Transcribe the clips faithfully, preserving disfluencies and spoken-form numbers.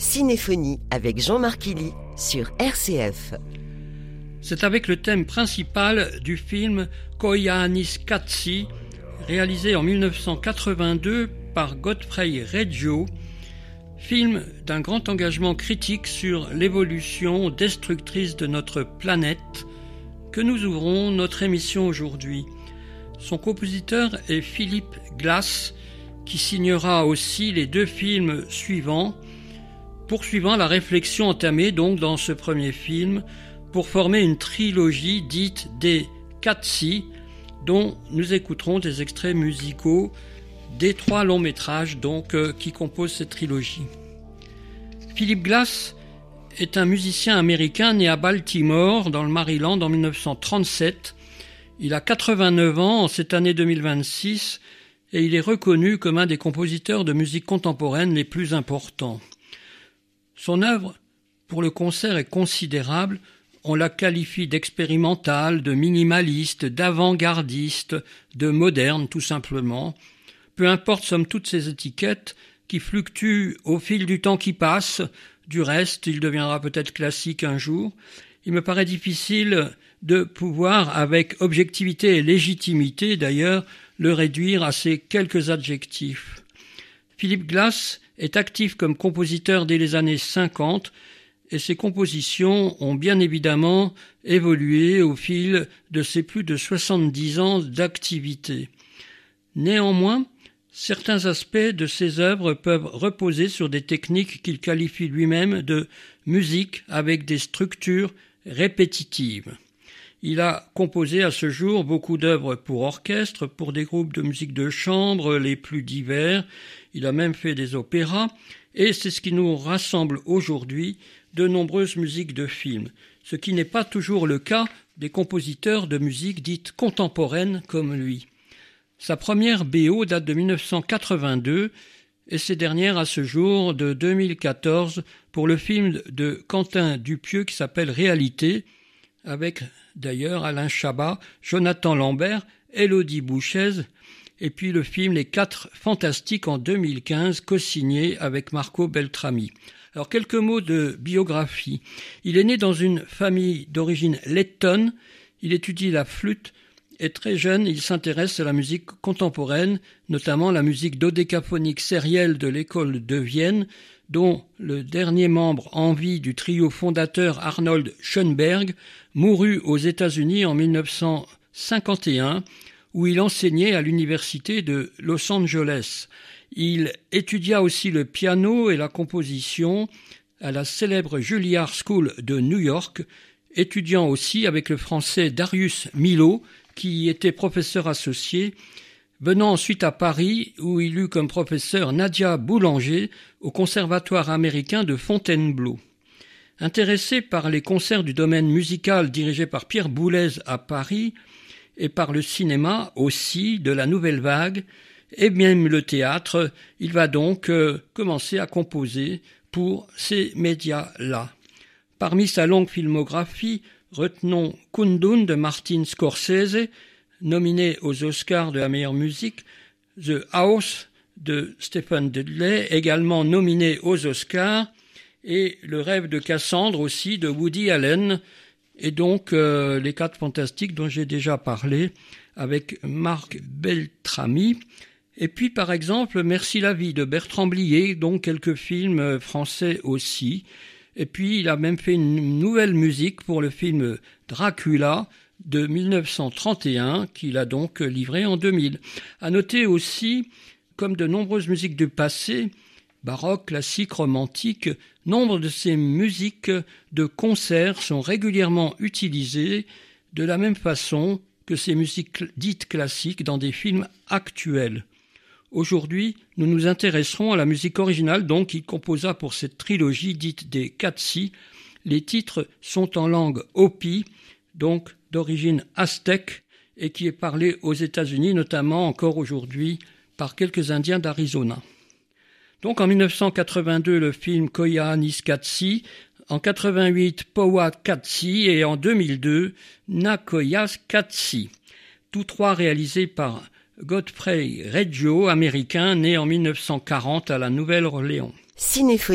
Cinéphonie avec Jean-Marc Illy sur R C F. C'est avec le thème principal du film Koyaanisqatsi, réalisé en dix-neuf cent quatre-vingt-deux par Godfrey Reggio, film d'un grand engagement critique sur l'évolution destructrice de notre planète, que nous ouvrons notre émission aujourd'hui. Son compositeur est Philip Glass, qui signera aussi les deux films suivants, poursuivant la réflexion entamée donc dans ce premier film pour former une trilogie dite des Qatsi, dont nous écouterons des extraits musicaux des trois longs métrages donc euh, qui composent cette trilogie. Philip Glass est un musicien américain né à Baltimore dans le Maryland en dix-neuf cent trente-sept. Il a quatre-vingt-neuf ans en cette année deux mille vingt-six et il est reconnu comme un des compositeurs de musique contemporaine les plus importants. Son œuvre pour le concert est considérable. On la qualifie d'expérimentale, de minimaliste, d'avant-gardiste, de moderne tout simplement. Peu importe somme toutes ces étiquettes qui fluctuent au fil du temps qui passe. Du reste, il deviendra peut-être classique un jour. Il me paraît difficile de pouvoir, avec objectivité et légitimité d'ailleurs, le réduire à ces quelques adjectifs. Philip Glass est actif comme compositeur dès les années cinquante et ses compositions ont bien évidemment évolué au fil de ses plus de soixante-dix ans d'activité. Néanmoins, certains aspects de ses œuvres peuvent reposer sur des techniques qu'il qualifie lui-même de musique avec des structures répétitives. Il a composé à ce jour beaucoup d'œuvres pour orchestre, pour des groupes de musique de chambre les plus divers. Il a même fait des opéras, et c'est ce qui nous rassemble aujourd'hui, de nombreuses musiques de films, ce qui n'est pas toujours le cas des compositeurs de musique dite contemporaine comme lui. Sa première B O date de dix-neuf cent quatre-vingt-deux, et ses dernières à ce jour de deux mille quatorze pour le film de Quentin Dupieux qui s'appelle Réalité, avec d'ailleurs Alain Chabat, Jonathan Lambert, Élodie Bouchez, et puis le film Les Quatre Fantastiques en deux mille quinze, co-signé avec Marco Beltrami. Alors quelques mots de biographie. Il est né dans une famille d'origine lettonne, il étudie la flûte, et très jeune, il s'intéresse à la musique contemporaine, notamment la musique dodécaphonique sérielle de l'école de Vienne, dont le dernier membre en vie du trio fondateur Arnold Schoenberg mourut aux États-Unis en dix-neuf cent cinquante et un, où il enseignait à l'université de Los Angeles. Il étudia aussi le piano et la composition à la célèbre Juilliard School de New York, étudiant aussi avec le français Darius Milhaud, qui y était professeur associé, venant ensuite à Paris, où il eut comme professeur Nadia Boulanger au Conservatoire américain de Fontainebleau. Intéressé par les concerts du domaine musical dirigés par Pierre Boulez à Paris, et par le cinéma aussi de la nouvelle vague, et même le théâtre, il va donc euh, commencer à composer pour ces médias-là. Parmi sa longue filmographie, retenons Kundun de Martin Scorsese, nominé aux Oscars de la meilleure musique, The House de Stephen Dudley, également nominé aux Oscars, et Le rêve de Cassandre aussi de Woody Allen, et donc euh, Les Quatre Fantastiques dont j'ai déjà parlé avec Marc Beltrami. Et puis par exemple Merci la vie de Bertrand Blier, donc quelques films français aussi. Et puis il a même fait une nouvelle musique pour le film Dracula de dix-neuf cent trente et un qu'il a donc livré en deux mille. À noter aussi, comme de nombreuses musiques du passé, baroque, classique, romantique, nombre de ces musiques de concert sont régulièrement utilisées de la même façon que ces musiques dites classiques dans des films actuels. Aujourd'hui, nous nous intéresserons à la musique originale donc qu'il composa pour cette trilogie dite des Qatsi. Les titres sont en langue hopi, donc d'origine aztèque, et qui est parlée aux États-Unis, notamment encore aujourd'hui par quelques Indiens d'Arizona. Donc en dix-neuf cent quatre-vingt-deux, le film Koyaanisqatsi, en quatre-vingt-huit, Powaqatsi et en deux mille deux, Nakoyaanisqatsi. Tous trois réalisés par Godfrey Reggio, américain, né en dix-neuf cent quarante à la Nouvelle-Orléans. Cinéphonie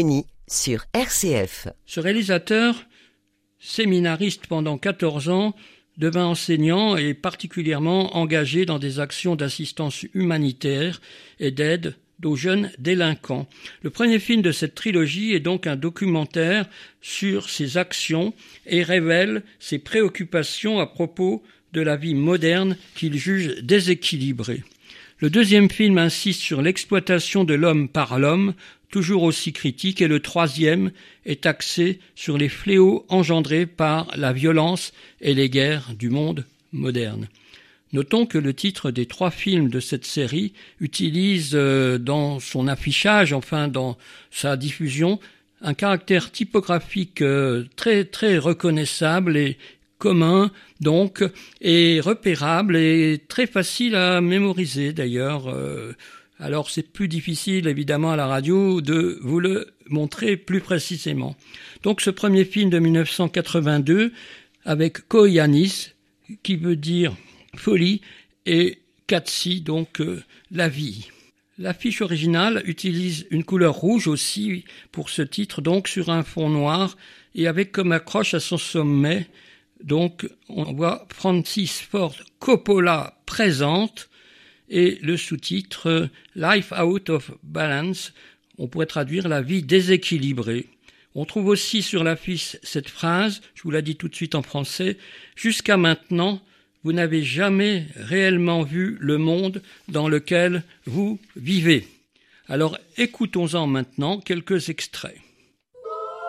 sur R C F. Ce réalisateur, séminariste pendant quatorze ans, devint enseignant et particulièrement engagé dans des actions d'assistance humanitaire et d'aide aux jeunes délinquants. Le premier film de cette trilogie est donc un documentaire sur ses actions et révèle ses préoccupations à propos de la vie moderne qu'il juge déséquilibrée. Le deuxième film insiste sur l'exploitation de l'homme par l'homme, toujours aussi critique, et le troisième est axé sur les fléaux engendrés par la violence et les guerres du monde moderne. Notons que le titre des trois films de cette série utilise euh, dans son affichage, enfin dans sa diffusion, un caractère typographique euh, très très reconnaissable et commun, donc, et repérable et très facile à mémoriser d'ailleurs. Euh, alors c'est plus difficile évidemment à la radio de vous le montrer plus précisément. Donc ce premier film de dix-neuf cent quatre-vingt-deux avec Koyanis, qui veut dire folie, et Qatsi, donc euh, la vie. L'affiche originale utilise une couleur rouge aussi pour ce titre, donc sur un fond noir, et avec comme accroche à son sommet, donc on voit Francis Ford Coppola présente, et le sous-titre euh, Life Out of Balance, on pourrait traduire la vie déséquilibrée. On trouve aussi sur l'affiche cette phrase, je vous la dis tout de suite en français, jusqu'à maintenant, vous n'avez jamais réellement vu le monde dans lequel vous vivez. Alors écoutons-en maintenant quelques extraits.